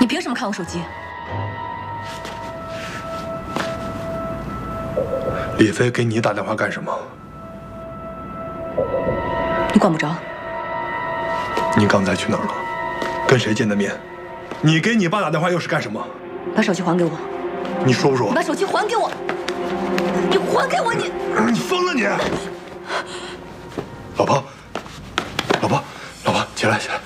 凭什么看我手机？ 李飞给你打电话干什么？ 你管不着。 你刚才去哪儿了？跟谁见的面？你给你爸打电话又是干什么？ 把手机还给我！ 你说不说？ 你把手机还给我！你还给我！ 你疯了你！老婆，起来！